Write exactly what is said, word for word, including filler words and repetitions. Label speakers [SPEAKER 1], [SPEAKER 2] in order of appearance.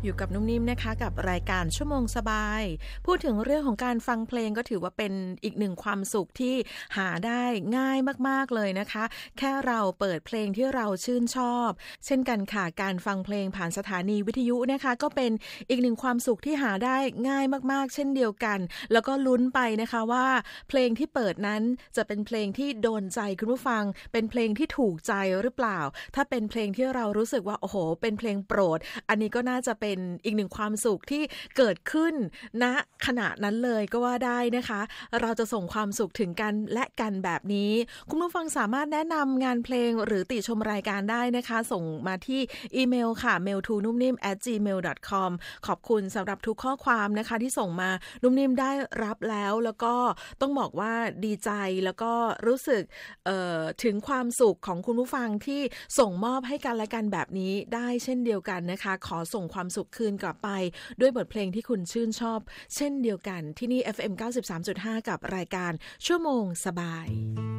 [SPEAKER 1] อยู่กับนุ่มนิ่มนะคะกับรายการชั่วโมงสบายพูดถึงเรื่องของการฟังเพลงก็ถือว่าเป็นอีกหนึ่งความสุขที่หาได้ง่ายมากๆเลยนะคะแค่เราเปิดเพลงที่เราชื่นชอบเช่นกันค่ะการฟังเพลงผ่านสถานีวิทยุนะคะก็เป็นอีกหนึ่งความสุขที่หาได้ง่ายมากๆเช่นเดียวกันแล้วก็ลุ้นไปนะคะว่าเพลงที่เปิดนั้นจะเป็นเพลงที่โดนใจคุณผู้ฟังเป็นเพลงที่ถูกใจหรือเปล่าถ้าเป็นเพลงที่เรารู้สึกว่าโอ้โหเป็นเพลงโปรดอันนี้ก็น่าจะเป็นอีกหนึ่งความสุขที่เกิดขึ้นณขณะนั้นเลยก็ว่าได้นะคะเราจะส่งความสุขถึงกันและกันแบบนี้คุณผู้ฟังสามารถแนะนำงานเพลงหรือติชมรายการได้นะคะส่งมาที่อีเมลค่ะ เมล ทู นุ่มนิ่ม แอท จีเมล ดอท คอม ขอบคุณสำหรับทุกข้อความนะคะที่ส่งมานุ่มนิ่มได้รับแล้วแล้วก็ต้องบอกว่าดีใจแล้วก็รู้สึกถึงความสุขของคุณผู้ฟังที่ส่งมอบให้กันและกันแบบนี้ได้เช่นเดียวกันนะคะขอส่งความสุขคืนกลับไปด้วยบทเพลงที่คุณชื่นชอบเช่นเดียวกันที่นี่ เอฟ เอ็ม เก้าสิบสามจุดห้า กับรายการชั่วโมงสบาย